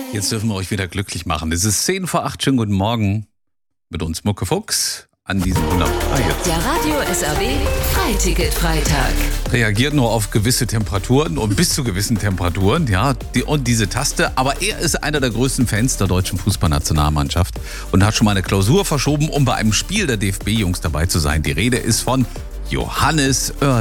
Jetzt dürfen wir euch wieder glücklich machen. Es ist 7:10. Schönen guten Morgen mit uns Mucke Fuchs an diesem wunderbaren jetzt. Der Radio SRW Freiticket-Freitag. Reagiert nur auf gewisse Temperaturen und bis zu gewissen Temperaturen, ja, und diese Taste. Aber er ist einer der größten Fans der deutschen Fußballnationalmannschaft und hat schon mal eine Klausur verschoben, um bei einem Spiel der DFB-Jungs dabei zu sein. Die Rede ist von Johannes Oerding.